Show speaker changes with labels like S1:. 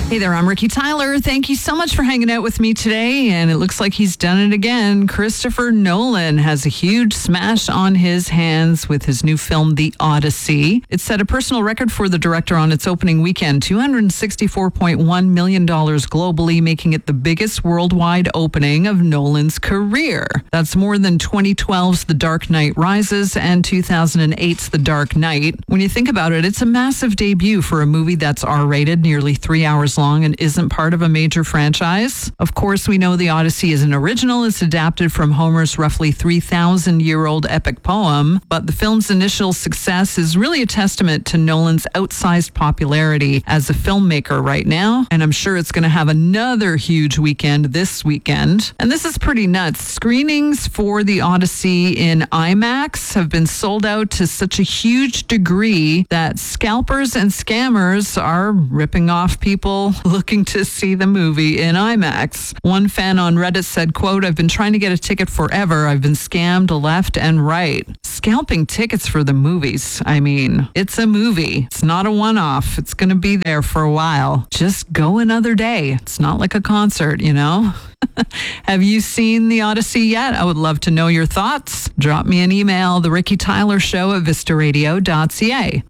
S1: Hey there, I'm Ricky Tyler. Thank you so much for hanging out with me today. And it looks like he's done it again. Christopher Nolan has a huge smash on his hands with his new film, The Odyssey. It set a personal record for the director on its opening weekend, $264.1 million globally, making it the biggest worldwide opening of Nolan's career. That's more than 2012's The Dark Knight Rises and 2008's The Dark Knight. When you think about it, it's a massive debut for a movie that's R-rated, nearly 3 hours long, and isn't part of a major franchise. Of course, we know The Odyssey is an original. It's adapted from Homer's roughly 3,000-year-old epic poem, but the film's initial success is really a testament to Nolan's outsized popularity as a filmmaker right now, and I'm sure it's going to have another huge weekend this weekend. And this is pretty nuts. Screenings for The Odyssey in IMAX have been sold out to such a huge degree that scalpers and scammers are ripping off people looking to see the movie in IMAX. One fan on Reddit said, quote, "I've been trying to get a ticket forever. I've been scammed left and right." Scalping tickets for the movies. I mean, it's a movie. It's not a one-off. It's going to be there for a while. Just go another day. It's not like a concert, you know? Have you seen The Odyssey yet? I would love to know your thoughts. Drop me an email, The Ricky Tyler Show at vistaradio.ca.